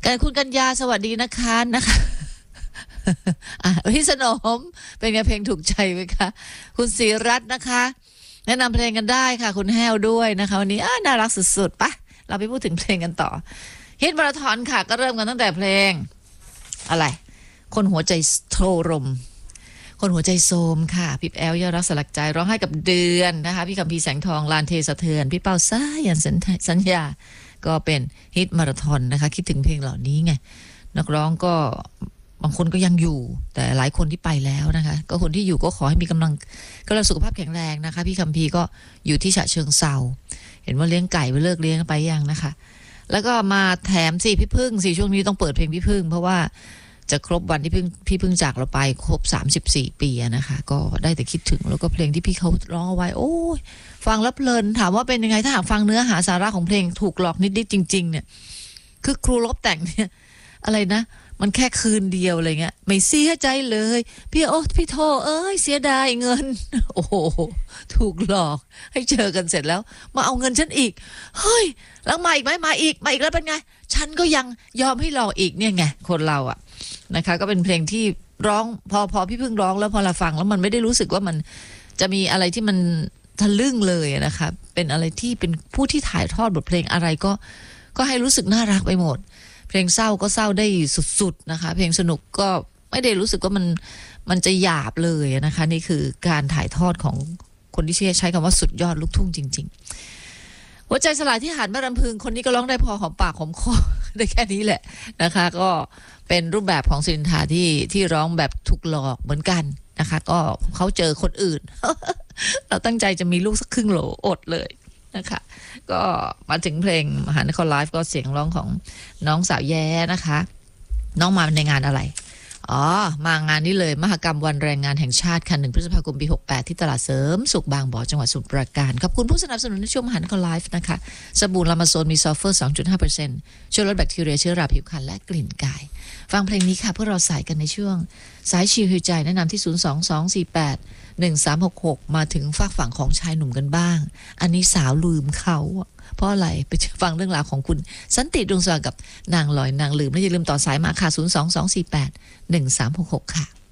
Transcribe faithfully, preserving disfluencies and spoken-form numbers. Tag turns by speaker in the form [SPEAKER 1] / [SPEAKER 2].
[SPEAKER 1] กันคุณกัญญาสวัสดีนะคะนะคะอ่ะพี่สนมเป็นไงเพลงถูกใจไหมคะคุณศรีรัตน์นะคะแนะนำเพลงกันได้ค่ะคุณแห้วด้วยนะคะวันนี้อ่าน่ารักสุดๆปะเราไปพูดถึงเพลงกันต่อฮิตมาราธอนค่ะก็เริ่มกันตั้งแต่เพลงอะไรคนหัวใจโทรมคนหัวใจโซมค่ะพี่แอลยอดรักสลักใจร้องให้กับเดือนนะคะพี่คำพีแสงทองลานเทสะเทือนพี่เป้าซ่ายันสัญญาก็เป็นฮิตมาราธอนนะคะคิดถึงเพลงเหล่านี้ไงนักร้องก็บางคนก็ยังอยู่แต่หลายคนที่ไปแล้วนะคะก็คนที่อยู่ก็ขอให้มีกำลังก็เราสุขภาพแข็งแรงนะคะพี่คำพีก็อยู่ที่ฉะเชิงเซาเห็นว่าเลี้ยงไก่ไปเลิกเลี้ยงไปยังนะคะแล้วก็มาแถมสิพี่พึ่งสิช่วงนี้ต้องเปิดเพลงพี่พึ่งเพราะว่าจะครบวันที่พึ่งพี่พึ่งจากเราไปครบสามสิบสี่ปีนะคะก็ได้แต่คิดถึงแล้วก็เพลงที่พี่เขาร้องเอาไว้โอ้ยฟังแล้วเพลินถามว่าเป็นยังไงถ้าหากฟังเนื้อหาสาระของเพลงถูกหลอกนิดๆจริงๆเนี่ยคือครูลบแต่งเนี่ยอะไรนะมันแค่คืนเดียวอะไรเงี้ยไม่เสียใจเลยพี่โอ้พี่โทเอ้ยเสียดายเงินโอ้โหถูกหลอกให้เจอกันเสร็จแล้วมาเอาเงินฉันอีกเฮ้ยแล้วมาอีกไหมมาอีกมาอีกแล้วเป็นไงฉันก็ยังยอมให้หลอกอีกเนี่ยไงคนเราอะนะคะก็เป็นเพลงที่ร้องพอพอพี่เพิ่งร้องแล้วพอเราฟังแล้วมันไม่ได้รู้สึกว่ามันจะมีอะไรที่มันทะลึ่งเลยนะคะเป็นอะไรที่เป็นผู้ที่ถ่ายทอดบทเพลงอะไรก็ก็ให้รู้สึกน่ารักไปหมดเพลงเศร้าก็เศร้าได้สุดๆนะคะเพลงสนุกก็ไม่ได้รู้สึกว่ามันมันจะหยาบเลยนะคะนี่คือการถ่ายทอดของคนที่ใช้คำว่าสุดยอดลูกทุ่งจริงๆหัวใจสลายที่หาดแม่รำพึงคนนี้ก็ร้องได้พอหอมปากหอมคอได้แค่นี้แหละนะคะก็เป็นรูปแบบของสินธาที่ที่ร้องแบบถูกหลอกเหมือนกันนะคะก็เขาเจอคนอื่น เราตั้งใจจะมีลูกสักครึ่งโหลอดเลยนะคะก็มาถึงเพลงมหานครไลฟ์ก็เสียงร้องของน้องสาวแย้นะคะน้องมาในงานอะไรอ๋อมางานนี้เลยมหกรรมวันแรงงานแห่งชาติค่ะหนึ่งพฤษภาคมปีหกสิบแปดที่ตลาดเสริมสุขบางบ่อจังหวัดสมุทรปราการขอบคุณผู้สนับสนุนในช่วงมหานครไลฟ์นะคะสบู่ลามาโซนมีซัลเฟอร์ สองจุดห้าเปอร์เซ็นต์ ช่วยลดแบคทีเรียเชื้อราผิวพรรณและกลิ่นกายฟังเพลงนี้ค่ะเพื่อเราสายกันในช่วงสายชิลฮิวใจแนะนำที่ศูนย์ สอง สอง สี่ แปด หนึ่ง สาม หก หกมาถึงฝากฝั่งของชายหนุ่มกันบ้างอันนี้สาวลืมเขาเพราะอะไรไปฟังเรื่องราวของคุณสันติดวงสว่างกับนางลอยนางลืมและอย่าลืมต่อสายมาค่ะศูนย์ สอง สอง สี่ แปด หนึ่ง สาม หก หกค่ะ